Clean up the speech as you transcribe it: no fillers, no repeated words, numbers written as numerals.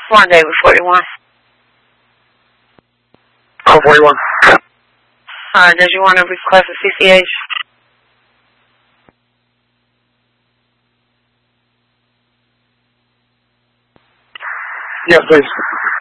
One David 41. 41. Does you want to request a CCH? Yes, please.